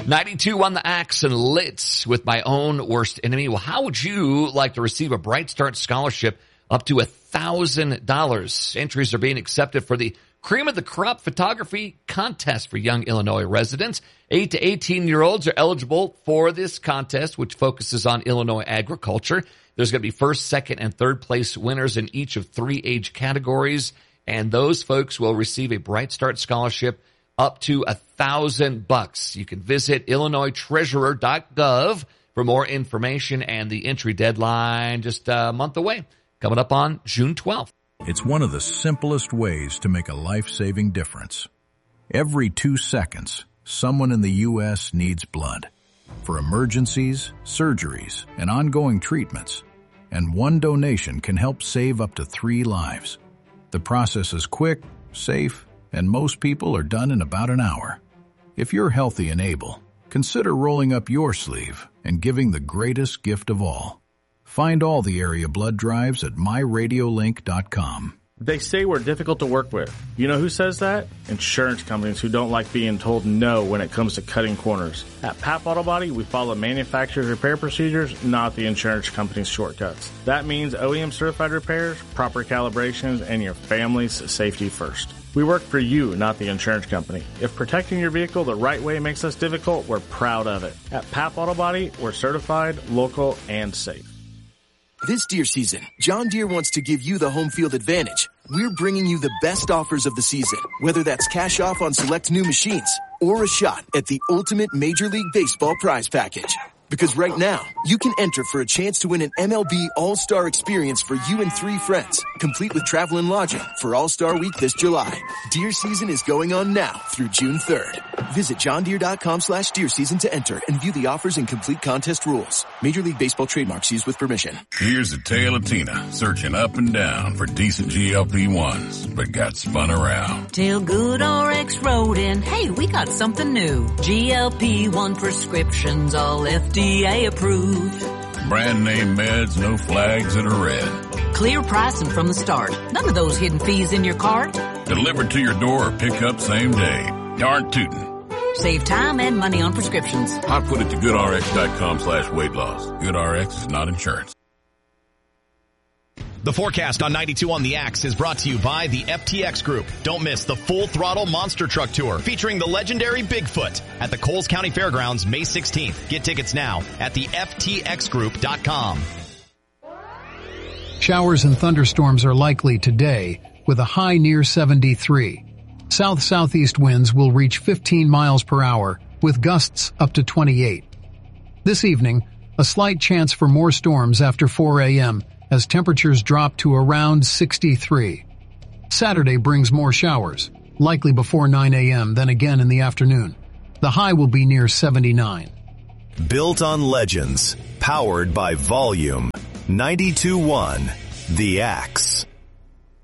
92 on the Axe and Litz with My Own Worst Enemy. Well, how would you like to receive a Bright Start scholarship up to $1,000? Entries are being accepted for the Cream of the Crop Photography Contest for young Illinois residents. 8 to 18-year-olds are eligible for this contest, which focuses on Illinois agriculture. There's going to be first, second, and third place winners in each of 3 age categories, and those folks will receive a Bright Start scholarship up to $1,000. You can visit IllinoisTreasurer.gov for more information, and the entry deadline just a month away, coming up on June 12th. It's one of the simplest ways to make a life-saving difference. Every 2 seconds, someone in the U.S. needs blood for emergencies, surgeries, and ongoing treatments, and one donation can help save up to 3 lives. The process is quick, safe, and most people are done in about an hour. If you're healthy and able, consider rolling up your sleeve and giving the greatest gift of all. Find all the area blood drives at myradiolink.com. They say we're difficult to work with. You know who says that? Insurance companies who don't like being told no when it comes to cutting corners. At PAP Auto Body, we follow manufacturer's repair procedures, not the insurance company's shortcuts. That means OEM certified repairs, proper calibrations, and your family's safety first. We work for you, not the insurance company. If protecting your vehicle the right way makes us difficult, we're proud of it. At PAP Auto Body, we're certified, local, and safe. This deer season, John Deere wants to give you the home field advantage. We're bringing you the best offers of the season, whether that's cash off on select new machines or a shot at the ultimate Major League Baseball prize package. Because right now, you can enter for a chance to win an MLB All-Star experience for you and 3 friends, complete with travel and lodging for All-Star Week this July. Deer season is going on now through June 3rd. Visit johndeere.com/deer season to enter and view the offers and complete contest rules. Major League Baseball trademarks used with permission. Here's the tale of Tina, searching up and down for decent GLP-1s, but got spun around. Till Good RX wrote in, hey, we got something new. GLP-1 prescriptions, all FDA approved. Brand name meds, no flags that are red. Clear pricing from the start. None of those hidden fees in your cart. Delivered to your door or pick up same day. Darn tootin'. Save time and money on prescriptions. I put it to goodrx.com/weight loss. GoodRx is not insurance. The forecast on 92 on the Axe is brought to you by the FTX Group. Don't miss the Full Throttle Monster Truck Tour featuring the legendary Bigfoot at the Coles County Fairgrounds May 16th. Get tickets now at the FTXgroup.com. Showers and thunderstorms are likely today with a high near 73. South-southeast winds will reach 15 miles per hour with gusts up to 28. This evening, a slight chance for more storms after 4 a.m. as temperatures drop to around 63. Saturday brings more showers, likely before 9 a.m., then again in the afternoon. The high will be near 79. Built on legends, powered by volume. 92.1 The Axe.